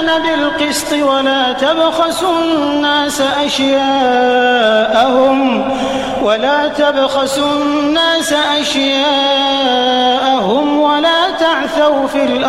بالقسط ولا تبخسوا الناس أشياءهم ولا تعثوا في الأرض